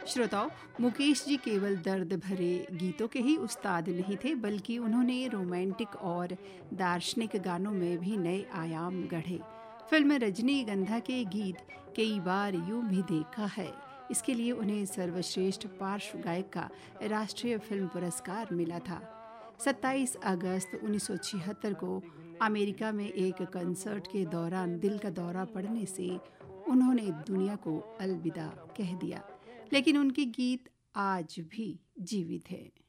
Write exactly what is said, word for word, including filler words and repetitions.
श्रोताओ, मुकेश जी केवल दर्द भरे गीतों के ही उस्ताद नहीं थे, बल्कि उन्होंने रोमांटिक और दार्शनिक गानों में भी नए आयाम गढ़े। फिल्म रजनीगंधा के गीत कई बार यूं भी देखा है, इसके लिए उन्हें सर्वश्रेष्ठ पार्श्व गायक का राष्ट्रीय फिल्म पुरस्कार मिला था। सत्ताईस अगस्त उन्नीस सौ छिहत्तर को अमेरिका में एक कंसर्ट के दौरान दिल का दौरा पड़ने से उन्होंने दुनिया को अलविदा कह दिया, लेकिन उनके गीत आज भी जीवित हैं।